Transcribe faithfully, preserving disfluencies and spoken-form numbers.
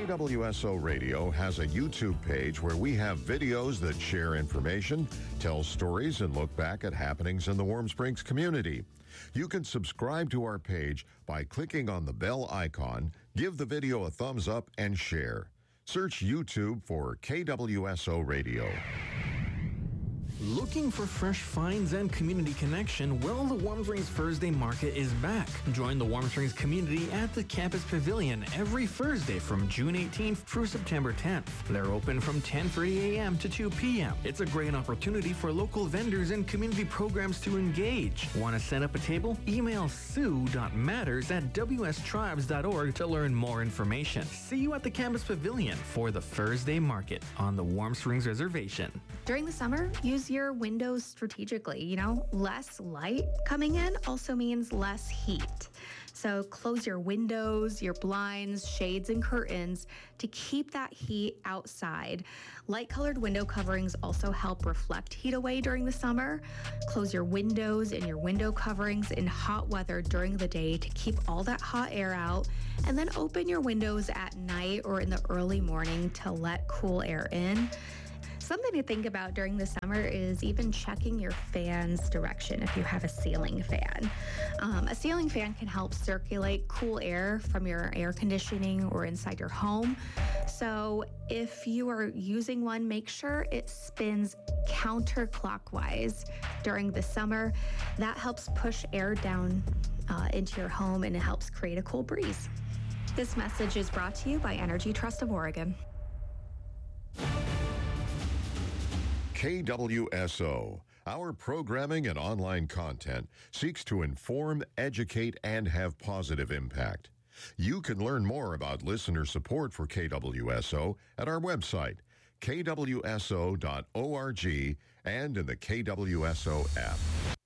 K W S O Radio has a YouTube page where we have videos that share information, tell stories, and look back at happenings in the Warm Springs community. You can subscribe to our page by clicking on the bell icon, give the video a thumbs up, and share. Search YouTube for K W S O Radio. Looking for fresh finds and community connection? Well, the Warm Springs Thursday Market is back. Join the Warm Springs community at the Campus Pavilion every Thursday from June eighteenth through September tenth. They're open from ten thirty a.m. to two p.m. It's a great opportunity for local vendors and community programs to engage. Want to set up a table? Email sue dot matters at w s tribes dot org to learn more information. See you at the Campus Pavilion for the Thursday Market on the Warm Springs Reservation. During the summer, use your windows strategically. You know, less light coming in also means less heat. So close your windows, your blinds, shades, and curtains to keep that heat outside. Light-colored window coverings also help reflect heat away during the summer. Close your windows and your window coverings in hot weather during the day to keep all that hot air out. And then open your windows at night or in the early morning to let cool air in. Something to think about during the summer is even checking your fan's direction if you have a ceiling fan. Um, a ceiling fan can help circulate cool air from your air conditioning or inside your home. So if you are using one, make sure it spins counterclockwise during the summer. That helps push air down uh, into your home, and it helps create a cool breeze. This message is brought to you by Energy Trust of Oregon. K W S O. Our programming and online content seeks to inform, educate, and have positive impact. You can learn more about listener support for K W S O at our website, k w s o dot org, and in the K W S O app.